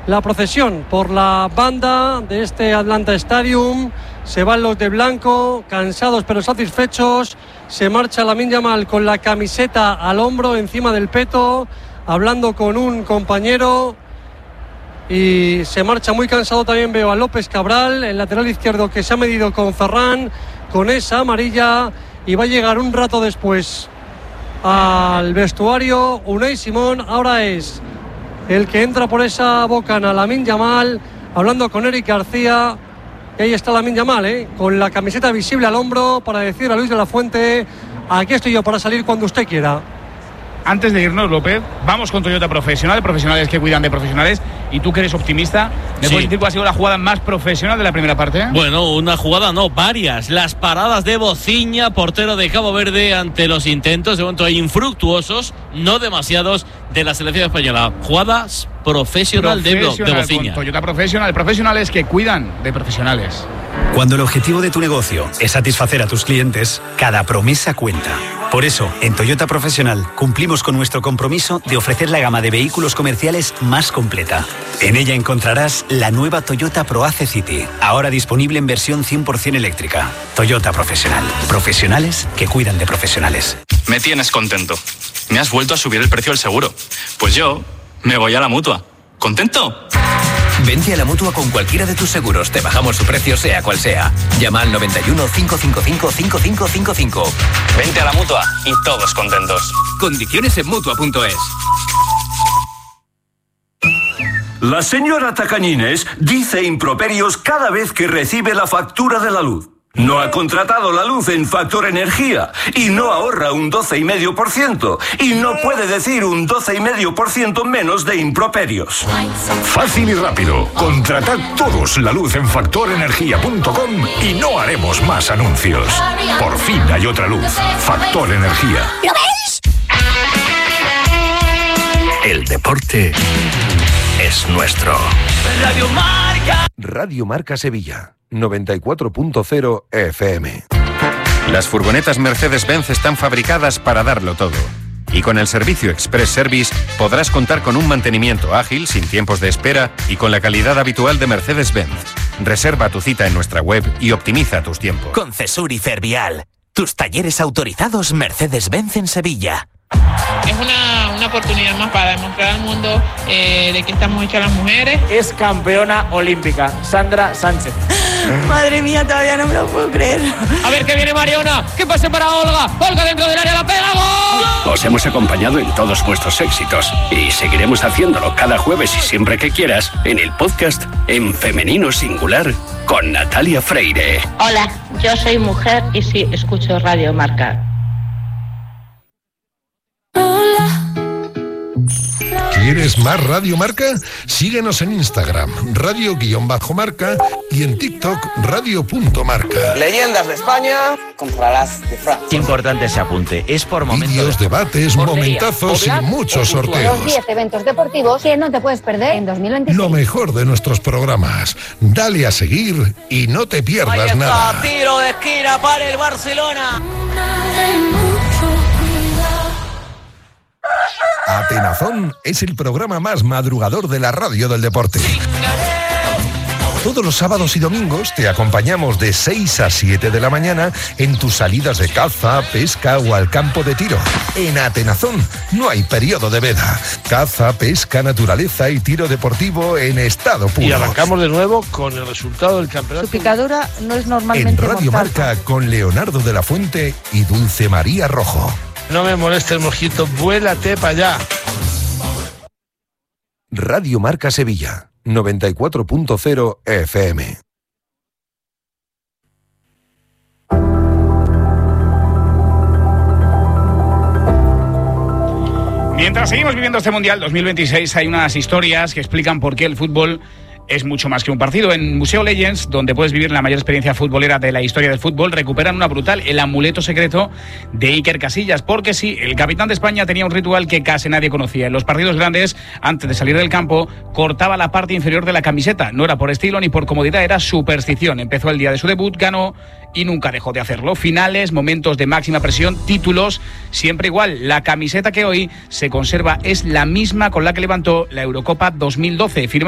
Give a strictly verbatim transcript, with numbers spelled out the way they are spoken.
la procesión por la banda de este Atlanta Stadium. Se van los de blanco, cansados pero satisfechos. Se marcha Lamine Yamal con la camiseta al hombro, encima del peto, hablando con un compañero. Y se marcha muy cansado también. Veo a López Cabral, el lateral izquierdo, que se ha medido con Ferran, con esa amarilla, y va a llegar un rato después al vestuario Unai Simón. Ahora es el que entra por esa bocana, Lamine Yamal, hablando con Eric García. Y ahí está Lamine Yamal, ¿eh? Con la camiseta visible al hombro, para decir a Luis de la Fuente: aquí estoy yo para salir cuando usted quiera. Antes de irnos, López, vamos con Toyota Profesional, profesionales que cuidan de profesionales. Y tú, que eres optimista, ¿me sí. puedes decir cuál ha sido la jugada más profesional de la primera parte? Bueno, una jugada no, varias. Las paradas de Bociña, portero de Cabo Verde, ante los intentos, de momento infructuosos, no demasiados, de la selección española. Jugadas profesional, profesional de, de Bociña. Toyota Profesional, profesionales que cuidan de profesionales. Cuando el objetivo de tu negocio es satisfacer a tus clientes, cada promesa cuenta. Por eso, en Toyota Profesional cumplimos con nuestro compromiso de ofrecer la gama de vehículos comerciales más completa. En ella encontrarás la nueva Toyota ProAce City, ahora disponible en versión cien por ciento eléctrica. Toyota Profesional. Profesionales que cuidan de profesionales. Me tienes contento. Me has vuelto a subir el precio del seguro. Pues yo me voy a la Mutua. ¿Contento? Vente a la Mutua con cualquiera de tus seguros. Te bajamos su precio, sea cual sea. Llama al noventa y uno, cinco cinco cinco, cinco cinco cinco cinco. Vente a la Mutua y todos contentos. Condiciones en Mutua punto es. La señora Tacañines dice improperios cada vez que recibe la factura de la luz. No ha contratado la luz en Factor Energía y no ahorra un doce coma cinco por ciento y no puede decir un doce coma cinco por ciento menos de improperios. Fácil y rápido. Contratad todos la luz en factor energía punto com y no haremos más anuncios. Por fin hay otra luz. Factor Energía. ¿Lo veis? El deporte es nuestro. Radio Marca. Radio Marca Sevilla. noventa y cuatro punto cero F M. Las furgonetas Mercedes-Benz están fabricadas para darlo todo. Y con el servicio Express Service podrás contar con un mantenimiento ágil, sin tiempos de espera y con la calidad habitual de Mercedes-Benz. Reserva tu cita en nuestra web y optimiza tus tiempos. Con Cesur y Fervial, tus talleres autorizados Mercedes-Benz en Sevilla. Es una, una oportunidad más para demostrar al mundo eh, de qué estamos hechas las mujeres. Es campeona olímpica, Sandra Sánchez. Madre mía, todavía no me lo puedo creer. A ver, que viene Mariona, que pase para Olga. Olga dentro del área, la pega, ¡gol! Os hemos acompañado en todos vuestros éxitos y seguiremos haciéndolo cada jueves y siempre que quieras en el podcast En Femenino Singular con Natalia Freire. Hola, yo soy mujer y sí escucho Radio Marca. ¿Quieres más Radio Marca? Síguenos en Instagram, radio-marca y en TikTok, radio.marca. Leyendas de España contra las de Francia. Qué importante ese apunte, es por momentos. Vídeos, debates, momentazos y muchos sorteos. Los diez eventos deportivos que no te puedes perder en dos mil veintiséis. Lo mejor de nuestros programas. Dale a seguir y no te pierdas Ahí está, nada. Tiro de esquina para el Barcelona. Atenazón es el programa más madrugador de la radio del deporte. Todos los sábados y domingos te acompañamos de seis a siete de la mañana en tus salidas de caza, pesca o al campo de tiro. En Atenazón no hay periodo de veda. Caza, pesca, naturaleza y tiro deportivo en estado puro. Y arrancamos de nuevo con el resultado del campeonato. Su picadura no es normalmente En Radio mortal. Marca con Leonardo de la Fuente y Dulce María Rojo. No me moleste el mosquito, vuélate para allá. Radio Marca Sevilla, noventa y cuatro punto cero F M. Mientras seguimos viviendo este Mundial dos mil veintiséis, hay unas historias que explican por qué el fútbol es mucho más que un partido. En Museo Legends, donde puedes vivir la mayor experiencia futbolera de la historia del fútbol, recuperan una brutal, el amuleto secreto de Iker Casillas, porque sí, el capitán de España tenía un ritual que casi nadie conocía. En los partidos grandes, antes de salir del campo, cortaba la parte inferior de la camiseta. No era por estilo ni por comodidad, era superstición. Empezó el día de su debut, ganó y nunca dejó de hacerlo. Finales, momentos de máxima presión, títulos, siempre igual. La camiseta que hoy se conserva es la misma con la que levantó la Eurocopa dos mil doce. Firma